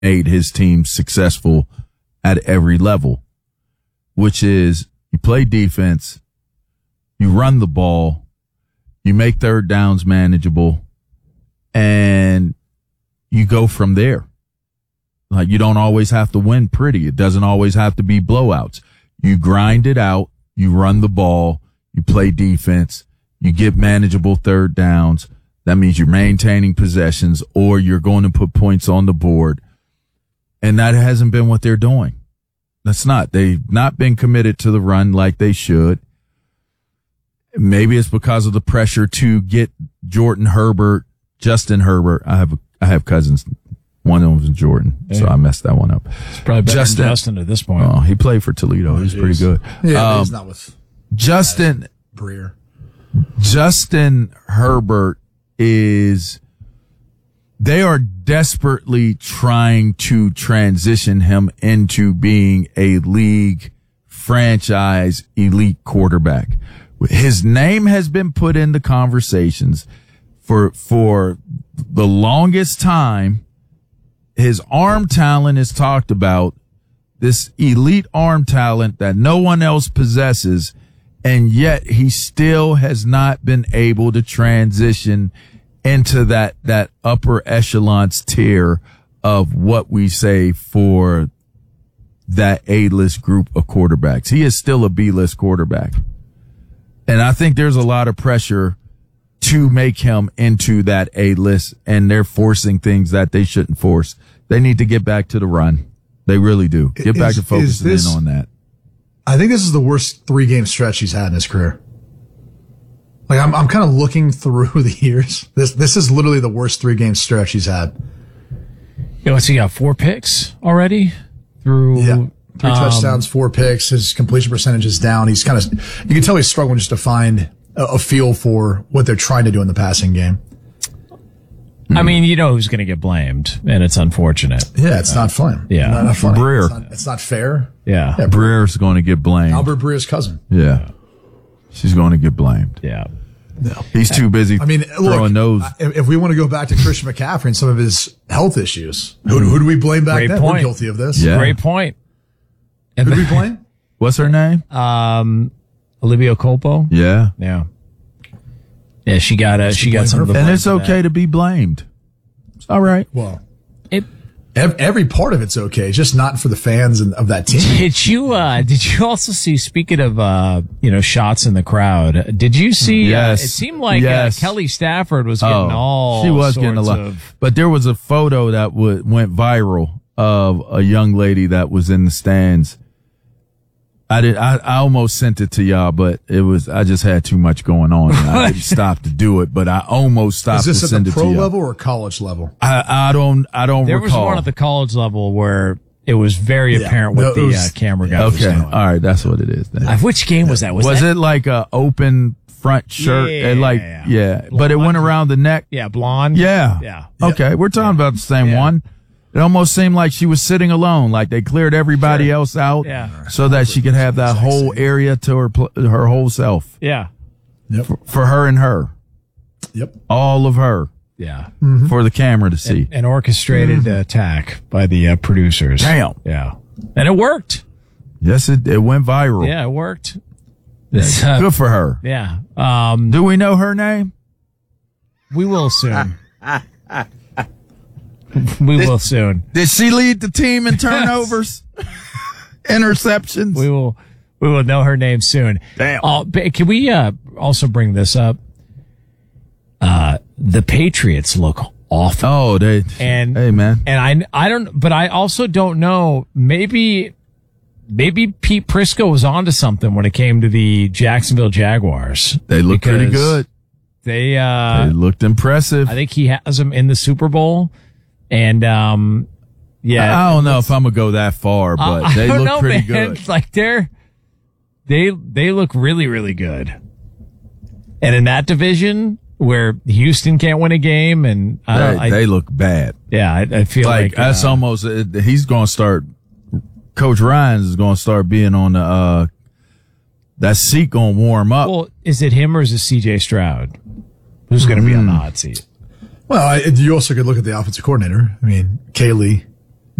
made his team successful at every level, which is you play defense, you run the ball, you make third downs manageable, and you go from there. Like, you don't always have to win pretty. It doesn't always have to be blowouts. You grind it out, you run the ball, you play defense, you get manageable third downs. That means you're maintaining possessions or you're going to put points on the board. And that hasn't been what they're doing. They've not been committed to the run like they should. Maybe it's because of the pressure to get Justin Herbert. I have cousins. One of them was Jordan, so I messed that one up. It's probably better than Justin at this point. Oh, he played for Toledo. He's pretty good. Yeah, he's not with Justin Breer. Justin Herbert they are desperately trying to transition him into being a league franchise elite quarterback. His name has been put into conversations for the longest time. His arm talent is talked about, this elite arm talent that no one else possesses, and yet he still has not been able to transition into that upper echelons tier of what we say for that A-list group of quarterbacks. He is still a B-list quarterback. And I think there's a lot of pressure to make him into that A-list, and they're forcing things that they shouldn't force. They need to get back to the run. They really do. Get back to focusing in on that. I think this is the worst 3-game stretch he's had in his career. Like, I'm kind of looking through the years. This is literally the worst 3-game stretch he's had. You know, he got 4 picks already through. Yeah. 3 touchdowns, 4 picks. His completion percentage is down. He's kind of, you can tell he's struggling just to find a feel for what they're trying to do in the passing game. I mean, you know who's going to get blamed, and it's unfortunate. Yeah, it's not fun. Yeah. Not funny. Breer. It's not fair. Yeah. Breer's going to get blamed. Albert Breer's cousin. Yeah. She's going to get blamed. Yeah. No. He's too busy throwing those. If we want to go back to Christian McCaffrey and some of his health issues, who do we blame back Great then? point. We're guilty of this. Yeah. Great point. Who do we blame? What's her name? Olivia Colpo. Yeah. Yeah. Yeah, she got some of the And blame it's for okay that. to be blamed. It's all right. Well, It, every part of it's okay, just not for the fans of that team. Did you also see, speaking of, shots in the crowd, did you see, Yes. it seemed like Yes. Kelly Stafford was getting all she was getting a sorts lot. of, But there was a photo that went viral of a young lady that was in the stands. I almost sent it to y'all, but I just had too much going on. And I didn't stop to do it, but I almost stopped to Is this send at it the to pro y'all. level or college level? I don't there recall. was one at the college level where it was very apparent what No, it the was- camera guy was Okay. doing. All right. That's what it is then. Which game was that? Was it like a open front shirt? Yeah. Yeah. But it went around the neck. Yeah, blonde. Yeah. Yeah. Okay. We're talking about the same Yeah. one. It almost seemed like she was sitting alone, like they cleared everybody else out Yeah. so that she could have that whole area to her whole self. Yeah. Yep. For her and her. Yep. All of her. Yeah. For the camera to see. An orchestrated attack by the producers. Damn. Yeah. And it worked. Yes, it went viral. Yeah, it worked. Good for her. Yeah. Do we know her name? We will soon. We will soon. Did she lead the team in turnovers? Interceptions? We will know her name soon. Damn. Can we also bring this up? The Patriots look awful. Oh, hey man. And I don't, but I also don't know. Maybe Pete Prisco was onto something when it came to the Jacksonville Jaguars. They look pretty good. They looked impressive. I think he has them in the Super Bowl. And, yeah. I don't know if I'm gonna go that far, but they look pretty good. Like they look really, really good. And in that division where Houston can't win a game and they look bad. Yeah, I feel like that's almost, he's going to start, Coach Ryan is going to start being on that seat going to warm up. Well, is it him or is it CJ Stroud who's going to be on the hot seat? Well, you also could look at the offensive coordinator. I mean, Kaylee